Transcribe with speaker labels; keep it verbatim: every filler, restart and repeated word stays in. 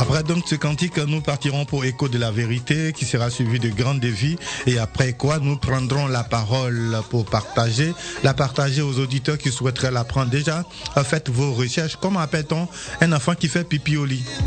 Speaker 1: Après donc ce cantique, nous partirons pour Écho de la vérité qui sera suivi de Grand Défi et après quoi nous prendrons la parole pour partager, la partager aux auditeurs qui souhaiteraient la prendre. Déjà, faites vos recherches. Comment appelle-t-on un enfant qui fait pipi au lit?